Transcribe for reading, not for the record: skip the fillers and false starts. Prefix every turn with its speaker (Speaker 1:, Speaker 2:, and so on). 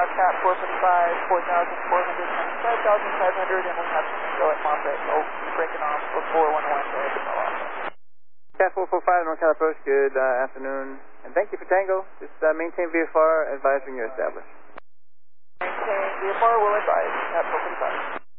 Speaker 1: Cat 445, 4,400, 5,500, and we'll have to go at Monterey. Oh, breaking off for 411 there.
Speaker 2: Cat 445, North Cal approach, good afternoon. And thank you for Tango. Just maintain VFR, advise when you're established.
Speaker 1: Maintain VFR, will advise, Cat 445.